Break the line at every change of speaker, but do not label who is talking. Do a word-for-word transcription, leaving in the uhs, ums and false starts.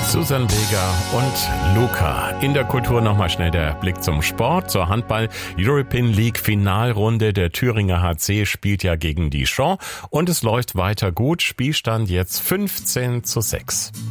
Susan Vega und Luca. In der Kultur nochmal schnell der Blick zum Sport, zur Handball-European League Finalrunde. Der Thüringer H C spielt ja gegen Dijon und es läuft weiter gut. Spielstand jetzt fünfzehn zu sechs.